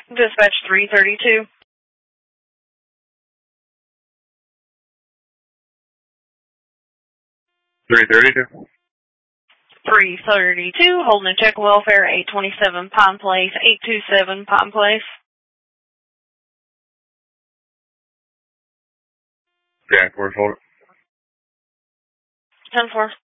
Dispatch 332. 332. 332, holding a check welfare, 827 Pine Place, 827 Pine Place. Yeah, where's hold it? 10-4.